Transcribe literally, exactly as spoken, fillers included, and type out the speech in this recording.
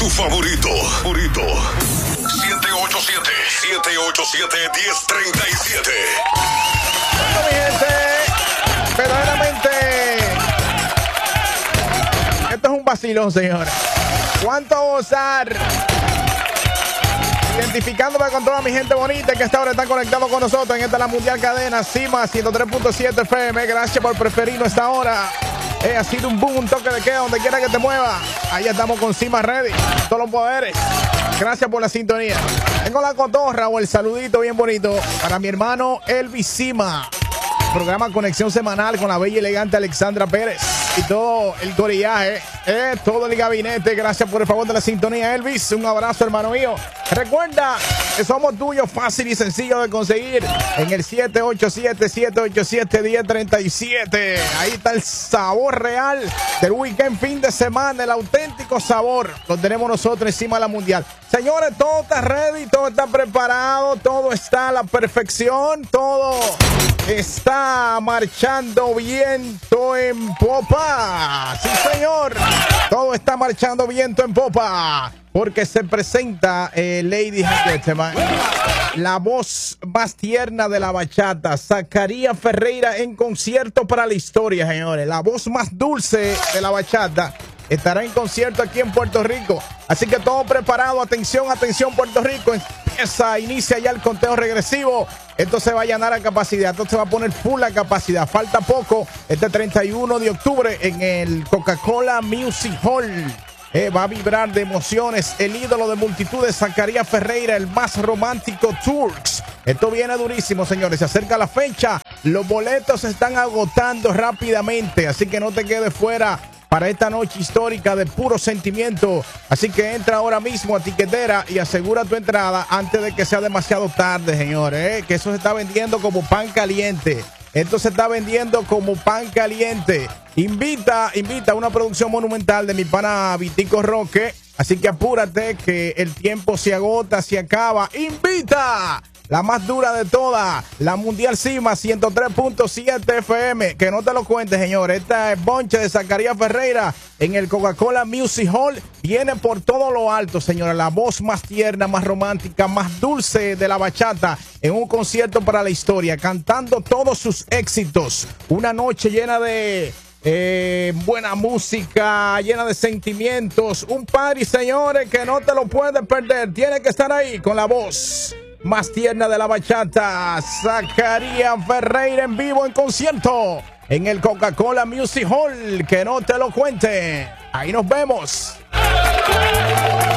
tu favorito. Favorito. siete ocho siete, siete ocho siete, uno cero tres siete. Bueno, mi gente, verdaderamente, esto es un vacilón, señores. ¿Cuánto gozar? Identificándome con toda mi gente bonita que hasta ahora están conectados con nosotros en esta la Mundial Cadena Cima ciento tres punto siete F M. Gracias por preferirnos esta hora. Eh, ha sido un boom, un toque de queda donde quiera que te mueva. Ahí estamos con Cima Ready, todos los poderes. Gracias por la sintonía. Tengo la cotorra o el saludito bien bonito para mi hermano Elvis Cima. Programa Conexión Semanal con la bella y elegante Alexandra Pérez y todo el corillaje, eh, todo el gabinete. Gracias por el favor de la sintonía, Elvis. Un abrazo, hermano mío. Recuerda que somos tuyos, fácil y sencillo de conseguir en el siete ocho siete, siete ocho siete, uno cero tres siete. Ahí está el sabor real del weekend, fin de semana, el auténtico sabor. Lo tenemos nosotros encima de la Mundial. Señores, todo está ready, todo está preparado, todo está a la perfección, todo está marchando viento en popa. Sí, señor. Todo está marchando viento en popa. Porque se presenta, eh, Ladies and Gentlemen, la voz más tierna de la bachata, Zacarías Ferreira, en concierto para la historia, señores. La voz más dulce de la bachata estará en concierto aquí en Puerto Rico. Así que todo preparado. Atención, atención, Puerto Rico. Empieza, inicia ya el conteo regresivo. Esto se va a llenar a capacidad. Esto se va a poner full a capacidad. Falta poco. Este treinta y uno de octubre en el Coca-Cola Music Hall. Eh, va a vibrar de emociones el ídolo de multitudes, Zacarías Ferreira, el más romántico Turks. Esto viene durísimo, señores. Se acerca la fecha. Los boletos se están agotando rápidamente. Así que no te quedes fuera para esta noche histórica de puro sentimiento. Así que entra ahora mismo a Tiquetera y asegura tu entrada antes de que sea demasiado tarde, señores. ¿eh? Que eso se está vendiendo como pan caliente. Esto se está vendiendo como pan caliente. Invita, invita a una producción monumental de mi pana Vitico Roque. Así que apúrate que el tiempo se agota, se acaba. Invita. La más dura de todas, la Mundial Cima ciento tres punto siete F M. Que no te lo cuentes, señores. Esta es bonche de Zacarías Ferreira en el Coca-Cola Music Hall. Viene por todo lo alto, señores. La voz más tierna, más romántica, más dulce de la bachata en un concierto para la historia, cantando todos sus éxitos. Una noche llena de eh, buena música, llena de sentimientos. Un party, señores, que no te lo puedes perder. Tiene que estar ahí con la voz más tierna de la bachata, Zacarías Ferreira en vivo en concierto en el Coca-Cola Music Hall. Que no te lo cuente. Ahí nos vemos.